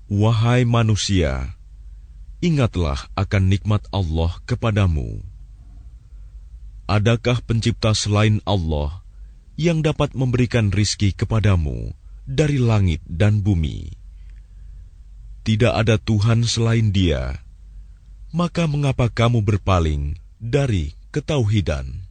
Wahai manusia, ingatlah akan nikmat Allah kepadamu. Adakah pencipta selain Allah yang dapat memberikan rizki kepadamu dari langit dan bumi? Tidak ada Tuhan selain Dia. Maka mengapa kamu berpaling dari ketauhidan?